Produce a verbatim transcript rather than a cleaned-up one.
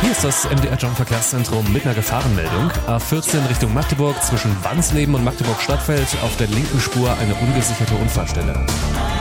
Hier ist das M D R Jump Verkehrszentrum mit einer Gefahrenmeldung. A vierzehn Richtung Magdeburg zwischen Wansleben und Magdeburg Stadtfeld auf der linken Spur eine ungesicherte Unfallstelle.